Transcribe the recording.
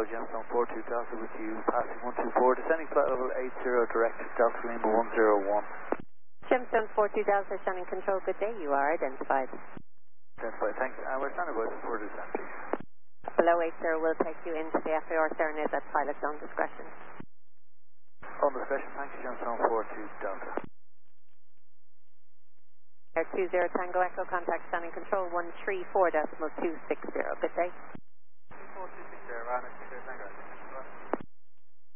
Hello, Gemstone 42 Delta with you, passing 124, descending flight level 80, direct Delta Lima 101. Gemstone 42 Delta, standing control, good day, you are identified. Identified, thanks. We're standing by for descent, please. Below 80 will take you into the FAR Cern is at pilot's own discretion. On discretion, thanks, Gemstone 42 Delta. Air 20 Tango Echo, contact standing control 134.260, good day.